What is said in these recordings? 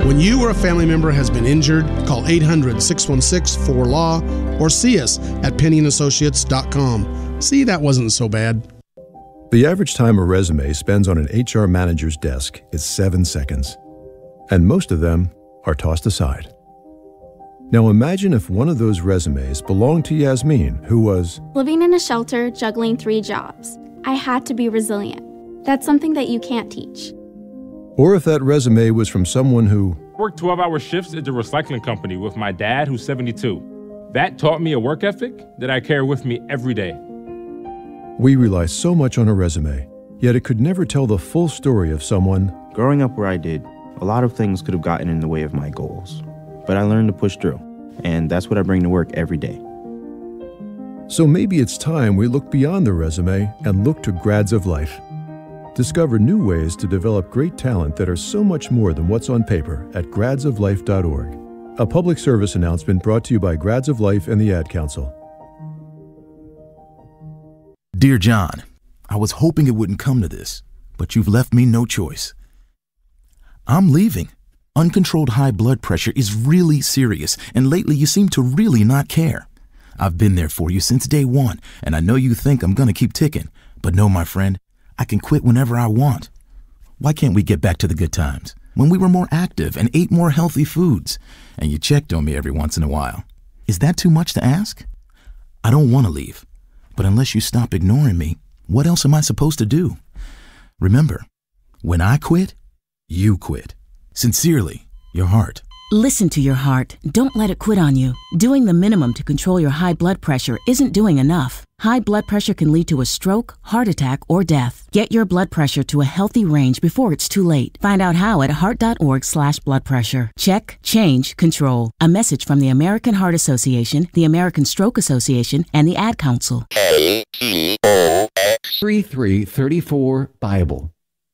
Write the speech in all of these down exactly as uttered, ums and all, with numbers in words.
When you or a family member has been injured, call eight hundred, six one six, four L A W or see us at penny and associates dot com. See, that wasn't so bad. The average time a resume spends on an H R manager's desk is seven seconds, and most of them are tossed aside. Now imagine if one of those resumes belonged to Yasmin, who was living in a shelter, juggling three jobs. I had to be resilient. That's something that you can't teach. Or if that resume was from someone who worked twelve-hour shifts at the recycling company with my dad, who's seventy-two. That taught me a work ethic that I carry with me every day. We rely so much on a resume, yet it could never tell the full story of someone. Growing up where I did, a lot of things could have gotten in the way of my goals. But I learned to push through, and that's what I bring to work every day. So maybe it's time we look beyond the resume and look to Grads of Life. Discover new ways to develop great talent that are so much more than what's on paper at grads of life dot org. A public service announcement brought to you by Grads of Life and the Ad Council. Dear John, I was hoping it wouldn't come to this, but you've left me no choice. I'm leaving. Uncontrolled high blood pressure is really serious, and lately you seem to really not care. I've been there for you since day one, and I know you think I'm gonna keep ticking, but no, my friend, I can quit whenever I want. Why can't we get back to the good times, when we were more active and ate more healthy foods, and you checked on me every once in a while? Is that too much to ask? I don't want to leave, but unless you stop ignoring me, what else am I supposed to do? Remember, when I quit, you quit. Sincerely, your heart. Listen to your heart. Don't let it quit on you. Doing the minimum to control your high blood pressure isn't doing enough. High blood pressure can lead to a stroke, heart attack, or death. Get your blood pressure to a healthy range before it's too late. Find out how at heart.org slash blood pressure. Check, change, control. A message from the American Heart Association, the American Stroke Association, and the Ad Council. K T O X thirty-three thirty-four Bible.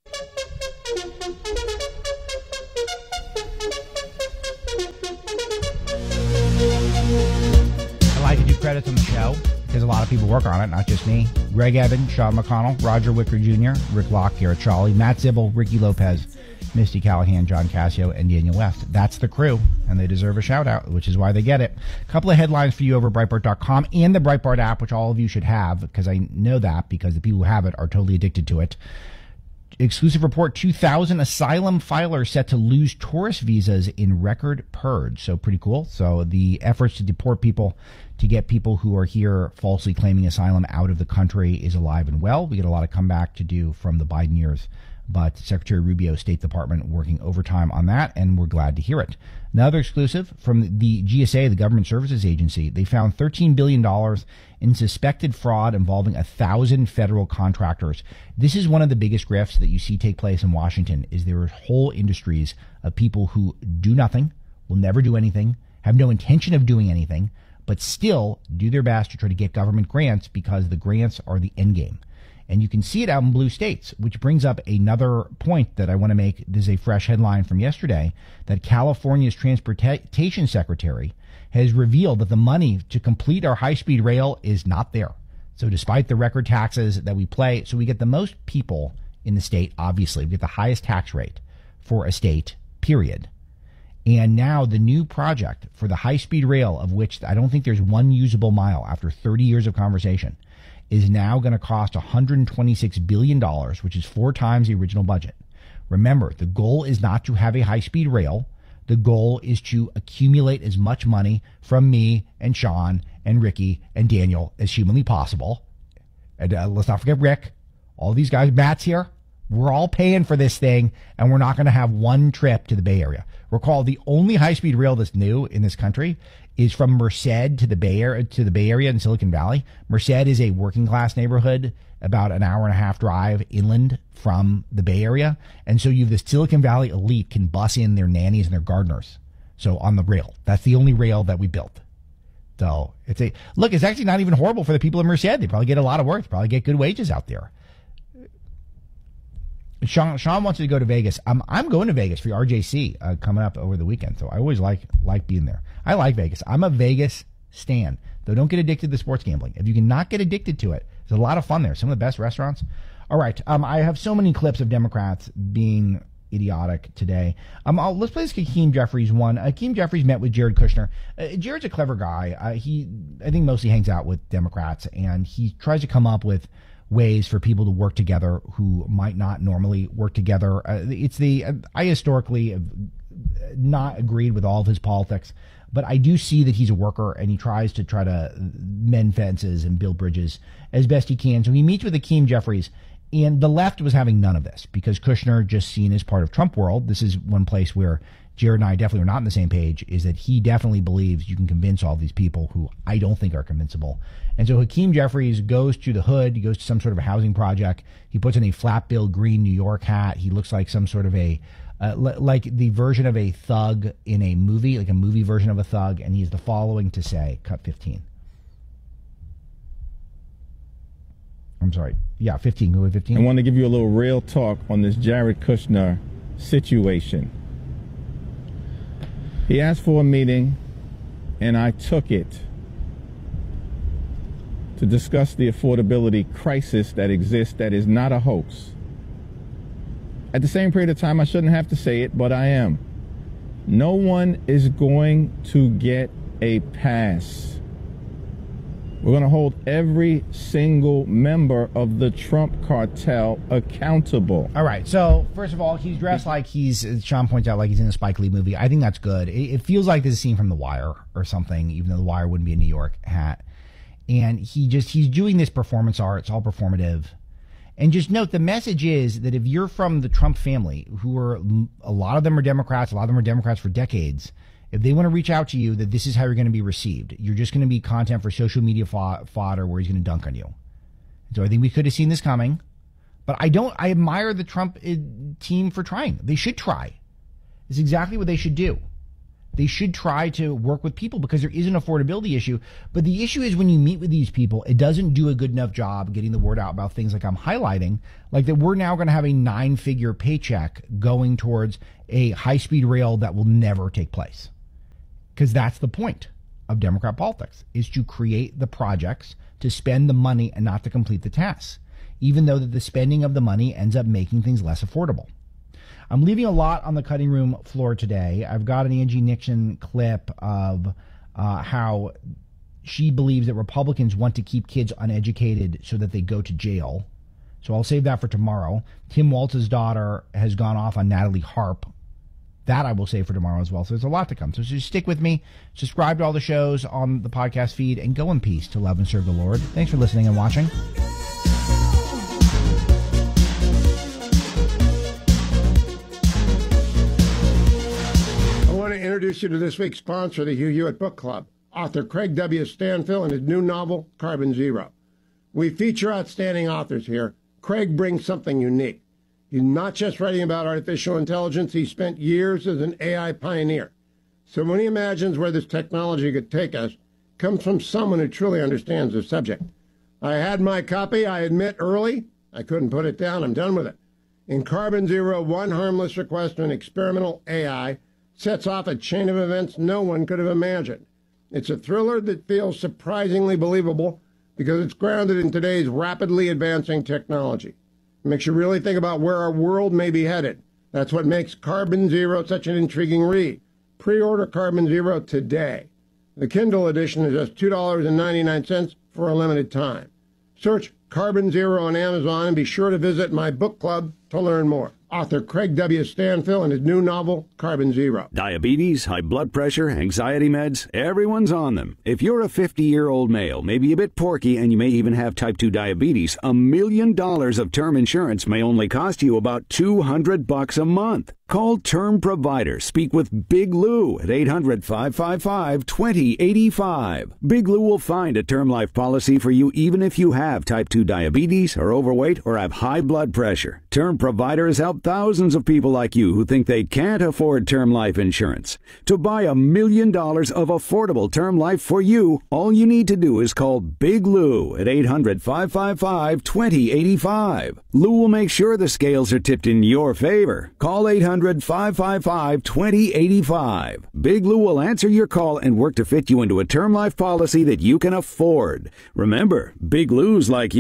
I like to do credits on the show because a lot of people work on it, not just me. Greg Evans, Sean McConnell, Roger Wicker Junior, Rick Locke, Garrett Charlie, Matt Zibel, Ricky Lopez, Misty Callahan, John Cassio, and Daniel West. That's the crew, and they deserve a shout-out, which is why they get it. A couple of headlines for you over Breitbart dot com and the Breitbart app, which all of you should have, because I know that, because the people who have it are totally addicted to it. Exclusive report, two thousand asylum filers set to lose tourist visas in record purge. So pretty cool. So the efforts to deport people, to get people who are here falsely claiming asylum out of the country is alive and well. We get a lot of comeback to do from the Biden years, but Secretary Rubio, State Department, working overtime on that, and we're glad to hear it. Another exclusive from the G S A, the Government Services Agency. They found thirteen billion dollars in suspected fraud involving a thousand federal contractors. This is one of the biggest grifts that you see take place in Washington, is there are whole industries of people who do nothing, will never do anything, have no intention of doing anything, but still do their best to try to get government grants because the grants are the end game. And you can see it out in blue states, which brings up another point that I want to make. This is a fresh headline from yesterday, that California's Transportation Secretary has revealed that the money to complete our high-speed rail is not there. So despite the record taxes that we pay, so we get the most people in the state, obviously. We get the highest tax rate for a state, period. And now the new project for the high-speed rail, of which I don't think there's one usable mile after thirty years of conversation, is now going to cost one hundred twenty-six billion dollars, which is four times the original budget. Remember, the goal is not to have a high-speed rail. The goal is to accumulate as much money from me and Sean and Ricky and Daniel as humanly possible. And uh, let's not forget Rick. All these guys, Matt's here. We're all paying for this thing, and we're not going to have one trip to the Bay Area. Recall, the only high-speed rail that's new in this country is from Merced to the Bay Area, to the Bay Area in Silicon Valley. Merced is a working-class neighborhood, about an hour and a half drive inland from the Bay Area. And so you have the Silicon Valley elite can bus in their nannies and their gardeners. So on the rail, that's the only rail that we built. So it's a look, it's actually not even horrible for the people in Merced. They probably get a lot of work, they probably get good wages out there. Sean, Sean wants you to go to Vegas. I'm I'm going to Vegas for R J C uh, coming up over the weekend. So I always like like being there. I like Vegas. I'm a Vegas stan. Though don't get addicted to sports gambling. If you cannot get addicted to it, there's a lot of fun there. Some of the best restaurants. All right. Um, I have so many clips of Democrats being idiotic today. Um, I'll, let's play this Hakeem Jeffries one. Hakeem Jeffries met with Jared Kushner. Uh, Jared's a clever guy. Uh, he, I think, mostly hangs out with Democrats, and he tries to come up with ways for people to work together who might not normally work together. Uh, it's the uh, I historically have not agreed with all of his politics, but I do see that he's a worker, and he tries to try to mend fences and build bridges as best he can. So he meets with Hakeem Jeffries, and the left was having none of this because Kushner, just seen as part of Trump world, this is one place where Jared and I definitely are not on the same page, is that he definitely believes you can convince all these people who I don't think are convincible. And so Hakeem Jeffries goes to the hood. He goes to some sort of a housing project. He puts on a flat-billed green New York hat. He looks like some sort of a, uh, l- like the version of a thug in a movie, like a movie version of a thug. And he has the following to say, cut fifteen. I'm sorry. Yeah, fifteen. Go with fifteen. I want to give you a little real talk on this Jared Kushner situation. He asked for a meeting, and I took it to discuss the affordability crisis that exists that is not a hoax. At the same period of time, I shouldn't have to say it, but I am. No one is going to get a pass. We're going to hold every single member of the Trump cartel accountable. All right. So, first of all, he's dressed like he's, as Sean points out, like he's in a Spike Lee movie. I think that's good. It, it feels like this is a scene from The Wire or something, even though The Wire wouldn't be a New York hat. And he just, he's doing this performance art. It's all performative. And just note, the message is that if you're from the Trump family, who are, a lot of them are Democrats, a lot of them are Democrats for decades, if they want to reach out to you, that this is how you're going to be received. You're just going to be content for social media fodder where he's going to dunk on you. So I think we could have seen this coming. But I don't, I admire the Trump team for trying. They should try. It's exactly what they should do. They should try to work with people because there is an affordability issue. But the issue is when you meet with these people, it doesn't do a good enough job getting the word out about things like I'm highlighting, like that we're now going to have a nine-figure paycheck going towards a high-speed rail that will never take place. Because that's the point of Democrat politics, is to create the projects, to spend the money and not to complete the tasks, even though that the spending of the money ends up making things less affordable. I'm leaving a lot on the cutting room floor today. I've got an Angie Nixon clip of uh, how she believes that Republicans want to keep kids uneducated so that they go to jail. So I'll save that for tomorrow. Tim Walz's daughter has gone off on Natalie Harp. That I will save for tomorrow as well. So there's a lot to come. So just stick with me. Subscribe to all the shows on the podcast feed and go in peace to love and serve the Lord. Thanks for listening and watching. I want to introduce you to this week's sponsor, the Hugh Hewitt Book Club, author Craig W. Stanfill and his new novel, Carbon Zero. We feature outstanding authors here. Craig brings something unique. He's not just writing about artificial intelligence. He spent years as an A I pioneer. So when he imagines where this technology could take us, it comes from someone who truly understands the subject. I had my copy, I admit, early. I couldn't put it down. I'm done with it. In Carbon Zero, one harmless request to an experimental A I sets off a chain of events no one could have imagined. It's a thriller that feels surprisingly believable because it's grounded in today's rapidly advancing technology. It makes you really think about where our world may be headed. That's what makes Carbon Zero such an intriguing read. Pre-order Carbon Zero today. The Kindle edition is just two dollars and ninety-nine cents for a limited time. Search Carbon Zero on Amazon and be sure to visit my book club to learn more. Author Craig W. Stanfill and his new novel, Carbon Zero. Diabetes, high blood pressure, anxiety meds, everyone's on them. If you're a fifty-year-old male, maybe a bit porky, and you may even have type two diabetes, a million dollars of term insurance may only cost you about two hundred bucks a month. Call Term Provider. Speak with Big Lou at eight hundred, five five five, two zero eight five. Big Lou will find a term life policy for you even if you have type two diabetes, are overweight, or have high blood pressure. Term Provider has helped thousands of people like you who think they can't afford term life insurance. To buy a million dollars of affordable term life for you, all you need to do is call Big Lou at eight hundred, five five five, two zero eight five. Lou will make sure the scales are tipped in your favor. Call eight hundred, five five five, two zero eight five. Big Lou will answer your call and work to fit you into a term life policy that you can afford. Remember, Big Lou's like you.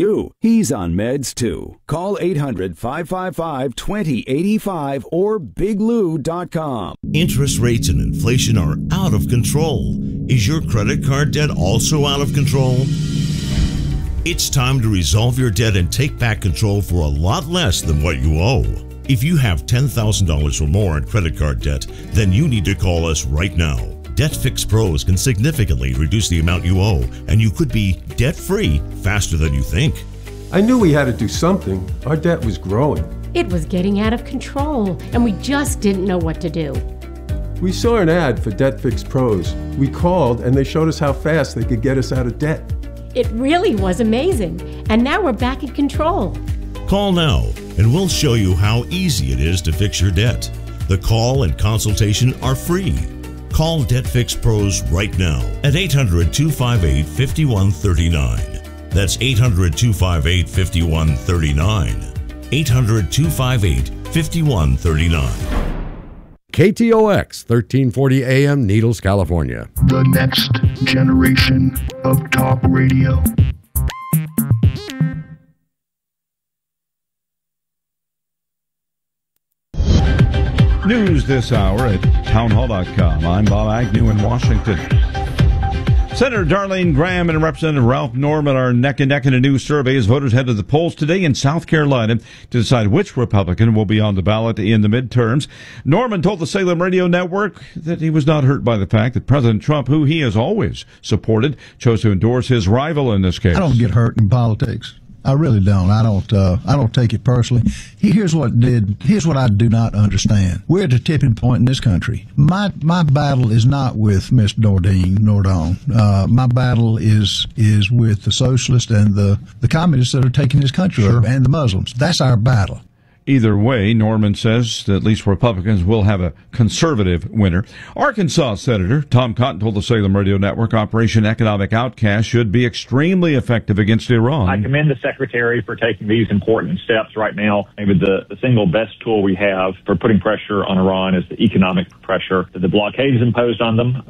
too. He's on meds too. Call eight hundred, five five five, two zero eight five or big lou dot com. Interest rates and inflation are out of control. Is your credit card debt also out of control? It's time to resolve your debt and take back control for a lot less than what you owe. If you have ten thousand dollars or more in credit card debt, then you need to call us right now. Debt Fix Pros can significantly reduce the amount you owe, and you could be debt-free faster than you think. I knew we had to do something. Our debt was growing. It was getting out of control, and we just didn't know what to do. We saw an ad for Debt Fix Pros. We called, and they showed us how fast they could get us out of debt. It really was amazing, and now we're back in control. Call now, and we'll show you how easy it is to fix your debt. The call and consultation are free. Call Debt Fix Pros right now at eight hundred, two five eight, five one three nine. That's eight hundred, two five eight, five one three nine. eight hundred, two five eight, five one three nine. K T O X, thirteen forty A M, Needles, California. The next generation of talk radio. News this hour at townhall dot com. I'm Bob Agnew in Washington. Senator Darlene Graham and Representative Ralph Norman are neck and neck in a new survey as voters head to the polls today in South Carolina to decide which Republican will be on the ballot in the midterms. Norman told the Salem Radio Network that he was not hurt by the fact that President Trump, who he has always supported, chose to endorse his rival in this case. I don't get hurt in politics. I really don't. I don't. Uh, I don't take it personally. Here's what did. Here's what I do not understand. We're at a tipping point in this country. My my battle is not with Miss Nordine Nordon. Uh, my battle is is with the socialists and the the communists that are taking this country Sure. over, and the Muslims. That's our battle. Either way, Norman says that at least Republicans will have a conservative winner. Arkansas Senator Tom Cotton told the Salem Radio Network Operation Economic Outcast should be extremely effective against Iran. I commend the Secretary for taking these important steps right now. Maybe the, the single best tool we have for putting pressure on Iran is the economic pressure that the blockade has imposed on them.